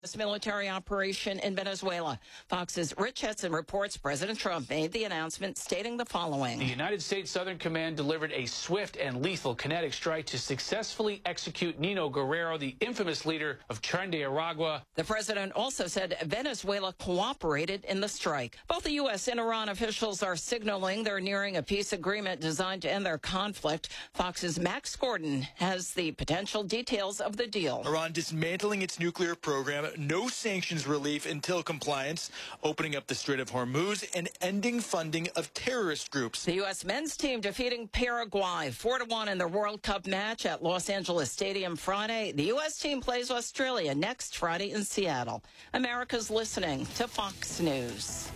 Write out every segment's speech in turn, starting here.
This military operation in Venezuela. Fox's Rich Hetson reports President Trump made the announcement stating the following. The United States Southern Command delivered a swift and lethal kinetic strike to successfully execute Nino Guerrero, the infamous leader of Trinidad. The president also said Venezuela cooperated in the strike. Both the U.S. and Iran officials are signaling they're nearing a peace agreement designed to end their conflict. Fox's Max Gordon has the potential details of the deal. Iran dismantling its nuclear program, no sanctions relief until compliance, opening up the Strait of Hormuz, and ending funding of terrorist groups. The U.S. men's team defeating Paraguay 4-1 in their World Cup match at Los Angeles Stadium Friday. The U.S. team plays Australia next Friday in Seattle. America's listening to Fox News.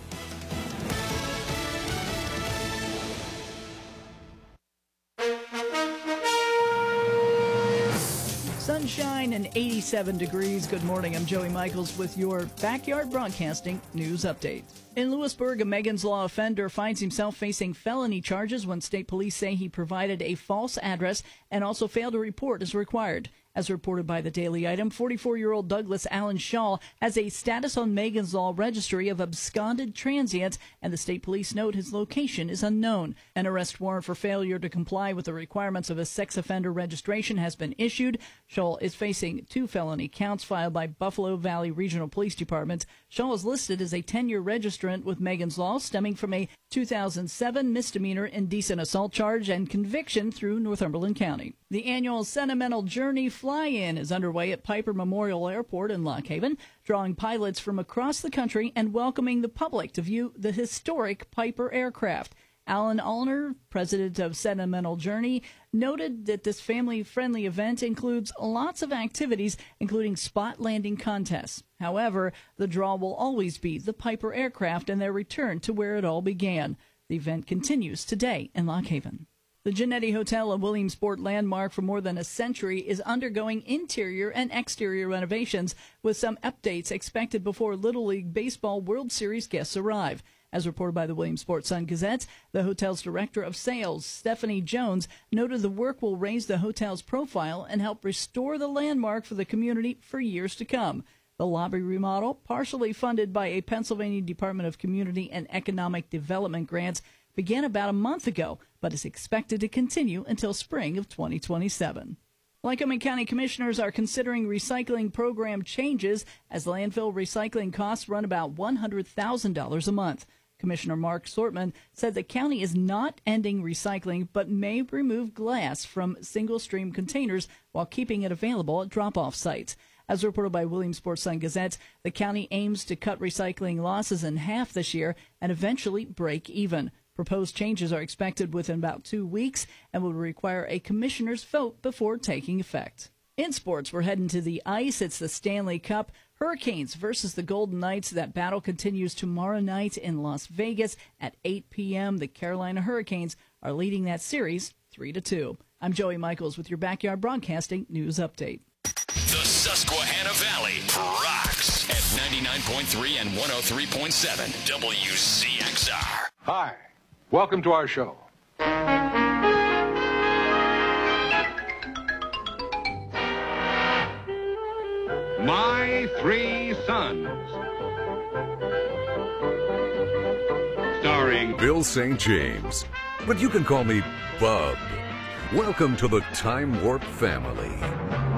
Sunshine and 87 degrees. Good morning. I'm Joey Michaels with your Backyard Broadcasting News Update. In Lewisburg, a Megan's Law offender finds himself facing felony charges when state police say he provided a false address and also failed to report as required. As reported by the Daily Item, 44-year-old Douglas Allen Shaw has a status on Megan's Law registry of absconded transient, and the state police note his location is unknown. An arrest warrant for failure to comply with the requirements of a sex offender registration has been issued. Shaw is facing 2 felony counts filed by Buffalo Valley Regional Police Department. Shaw is listed as a 10-year registrant with Megan's Law, stemming from a 2007 misdemeanor indecent assault charge and conviction through Northumberland County. The annual Sentimental Journey fly-in is underway at Piper Memorial Airport in Lock Haven, drawing pilots from across the country and welcoming the public to view the historic Piper aircraft. Alan Allner, president of Sentimental Journey, noted that this family-friendly event includes lots of activities, including spot landing contests. However, the draw will always be the Piper aircraft and their return to where it all began. The event continues today in Lock Haven. The Genetti Hotel, a Williamsport landmark for more than a century, is undergoing interior and exterior renovations, with some updates expected before Little League Baseball World Series guests arrive. As reported by the Williamsport Sun-Gazette, the hotel's director of sales, Stephanie Jones, noted the work will raise the hotel's profile and help restore the landmark for the community for years to come. The lobby remodel, partially funded by a Pennsylvania Department of Community and Economic Development grants, began about a month ago, but is expected to continue until spring of 2027. Lycoming County commissioners are considering recycling program changes as landfill recycling costs run about $100,000 a month. Commissioner Mark Sortman said the county is not ending recycling, but may remove glass from single-stream containers while keeping it available at drop-off sites. As reported by Williamsport Sun-Gazette, the county aims to cut recycling losses in half this year and eventually break even. Proposed changes are expected within about 2 weeks and will require a commissioner's vote before taking effect. In sports, we're heading to the ice. It's the Stanley Cup. Hurricanes versus the Golden Knights. That battle continues tomorrow night in Las Vegas at 8 p.m. The Carolina Hurricanes are leading that series 3-2. I'm Joey Michaels with your Backyard Broadcasting News Update. The Susquehanna Valley rocks at 99.3 and 103.7 WCXR. Hi. Welcome to our show. My Three Sons. Starring Bill St. James. But you can call me Bub. Welcome to the Time Warp family.